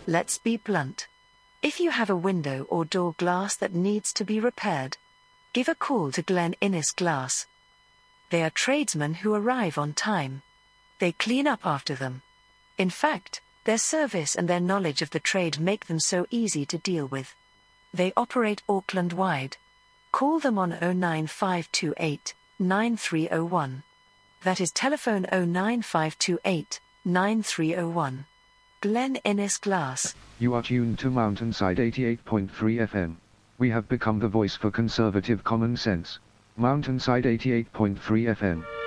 Let's be blunt. If you have a window or door glass that needs to be repaired, give a call to Glen Innes Glass. They are tradesmen who arrive on time. They clean up after them. In fact, their service and their knowledge of the trade make them so easy to deal with. They operate Auckland-wide. Call them on 09528 9301. That is telephone 09528 9301. Glen Innes Glass. You are tuned to Mountainside 88.3 FM. We have become the voice for conservative common sense. Mountainside 88.3 FM.